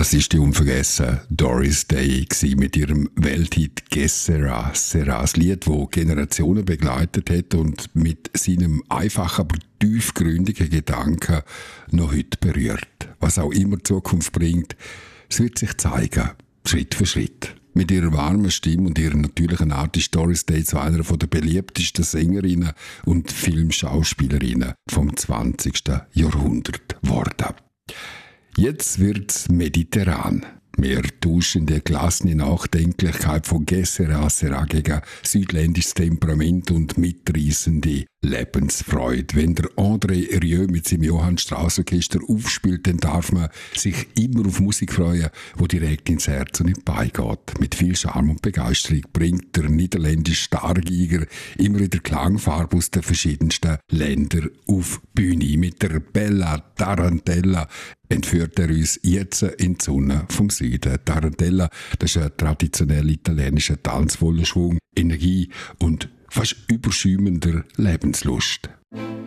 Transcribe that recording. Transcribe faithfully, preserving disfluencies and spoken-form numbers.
Das ist die unvergessene Doris Day mit ihrem Welthit «Que sera, sera». Das Lied, das Generationen begleitet hat und mit seinem einfachen, aber tiefgründigen Gedanken noch heute berührt. Was auch immer die Zukunft bringt, es wird sich zeigen, Schritt für Schritt. Mit ihrer warmen Stimme und ihrer natürlichen Art ist Doris Day zu einer der beliebtesten Sängerinnen und Filmschauspielerinnen vom zwanzigsten Jahrhundert geworden. Jetzt wird's mediterran. Wir tauschen die gelassene Nachdenklichkeit von «Que sera, sera» gegen südländisches Temperament und mitreissende Lebensfreude. Wenn der André Rieu mit seinem Johann Strauss Orchester aufspielt, dann darf man sich immer auf Musik freuen, die direkt ins Herz und in die Beine geht. Mit viel Charme und Begeisterung bringt der niederländische Stargeiger immer wieder Klangfarbe aus den verschiedensten Ländern auf die Bühne. Mit der Bella Tarantella entführt er uns jetzt in die Sonne vom Süden. Tarantella, das ist ein traditionell italienischer Tanz voller Schwung, Energie und fast überschäumender Lebenslust.